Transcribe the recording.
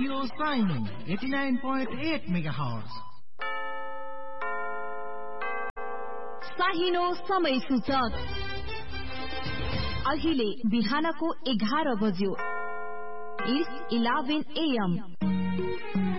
Radio साइनो 89.8 megahertz. साहिनो समय सूचक अहिले बिहानको 11 बज्यो। 11 AM।